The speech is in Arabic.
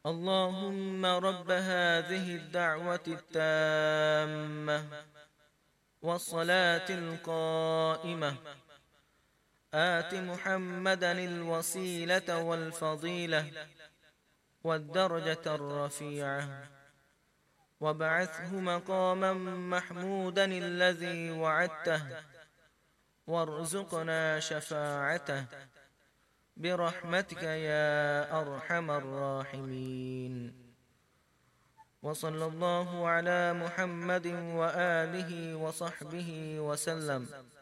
اللهم رب هذه الدعوة التامة والصلاة القائمة، آت محمدا الوسيلة والفضيلة والدرجة الرفيعة، وابعثه مقاما محمودا الذي وعدته، وارزقنا شفاعته برحمتك يا أرحم الراحمين. وصلى الله على محمد وآله وصحبه وسلم.